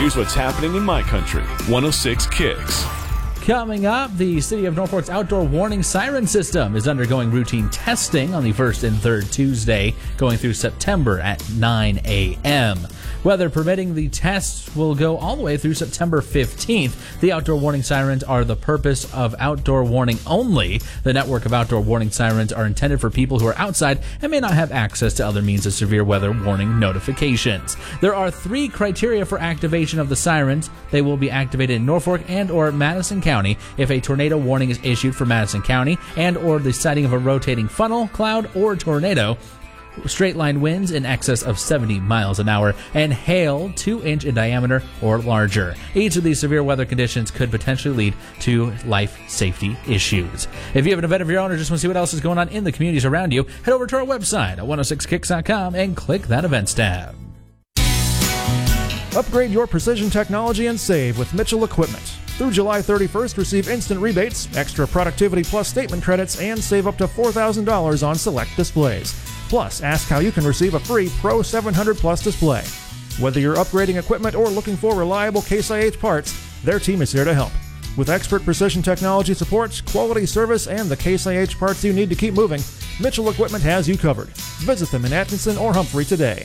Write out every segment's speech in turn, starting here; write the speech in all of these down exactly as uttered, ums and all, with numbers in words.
Here's what's happening in my country. one oh six Kicks. Coming up, the City of Norfolk's outdoor warning siren system is undergoing routine testing on the first and third Tuesday, going through September at nine a.m. Weather permitting, the tests will go all the way through September fifteenth. The outdoor warning sirens are the purpose of outdoor warning only. The network of outdoor warning sirens are intended for people who are outside and may not have access to other means of severe weather warning notifications. There are three criteria for activation of the sirens. They will be activated in Norfolk and or Madison County if a tornado warning is issued for Madison County and or the sighting of a rotating funnel, cloud, or tornado, straight line winds in excess of seventy miles an hour, and hail two inch in diameter or larger. Each of these severe weather conditions could potentially lead to life safety issues. If you have an event of your own or just want to see what else is going on in the communities around you, head over to our website at one oh six kicks dot com and click that events tab. Upgrade your precision technology and save with Mitchell Equipment. Through July thirty-first, receive instant rebates, extra Productivity Plus statement credits, and save up to four thousand dollars on select displays. Plus, ask how you can receive a free Pro seven hundred Plus display. Whether you're upgrading equipment or looking for reliable Case I H parts, their team is here to help. With expert precision technology support, quality service, and the Case I H parts you need to keep moving, Mitchell Equipment has you covered. Visit them in Atkinson or Humphrey today.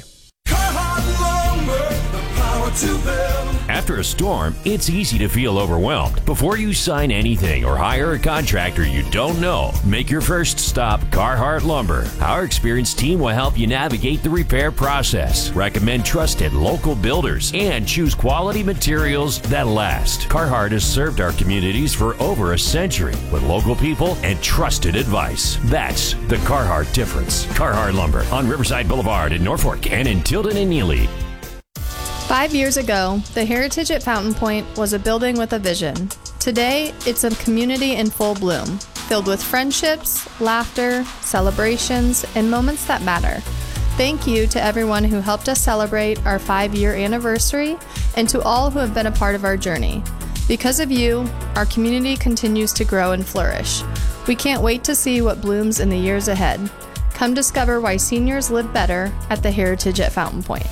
After a storm, it's easy to feel overwhelmed. Before you sign anything or hire a contractor you don't know, make your first stop Carhartt Lumber. Our experienced team will help you navigate the repair process, recommend trusted local builders, and choose quality materials that last. Carhartt has served our communities for over a century with local people and trusted advice. That's the Carhartt difference. Carhartt Lumber on Riverside Boulevard in Norfolk and in Tilden and Neely. Five years ago, the Heritage at Fountain Point was a building with a vision. Today, it's a community in full bloom, filled with friendships, laughter, celebrations, and moments that matter. Thank you to everyone who helped us celebrate our five-year anniversary and to all who have been a part of our journey. Because of you, our community continues to grow and flourish. We can't wait to see what blooms in the years ahead. Come discover why seniors live better at the Heritage at Fountain Point.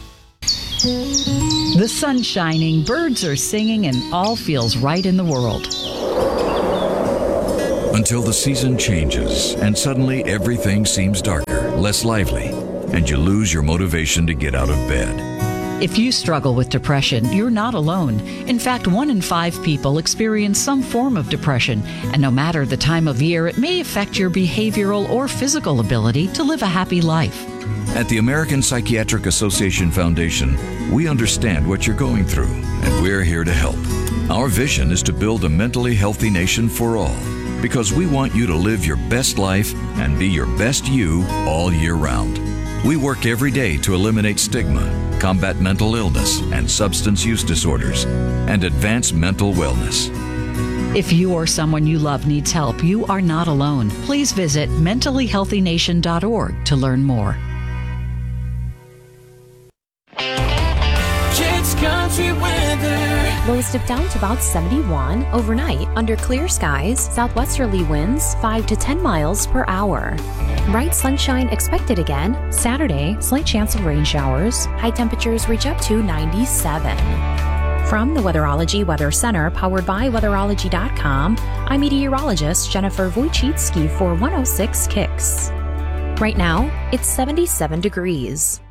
The sun's shining, birds are singing, and all feels right in the world. Until the season changes and suddenly everything seems darker, less lively, and you lose your motivation to get out of bed. If you struggle with depression, you're not alone. In fact, one in five people experience some form of depression, and no matter the time of year, it may affect your behavioral or physical ability to live a happy life. At the American Psychiatric Association Foundation, we understand what you're going through, and we're here to help. Our vision is to build a mentally healthy nation for all, because we want you to live your best life and be your best you all year round. We work every day to eliminate stigma, combat mental illness and substance use disorders, and advance mental wellness. If you or someone you love needs help, you are not alone. Please visit mentally healthy nation dot org to learn more. Country weather. Lows dip down to about seventy-one. Overnight, under clear skies, southwesterly winds five to ten miles per hour. Bright sunshine expected again. Saturday, slight chance of rain showers. High temperatures reach up to ninety-seven. From the Weatherology Weather Center, powered by weatherology dot com, I'm meteorologist Jennifer Wojcicki for one oh six Kicks. Right now, it's seventy-seven degrees.